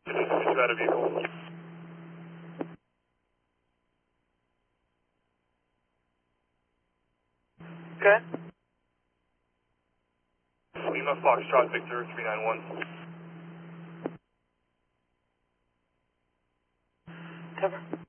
You got a vehicle. Okay. Lima Foxtrot Victor 391. Cover.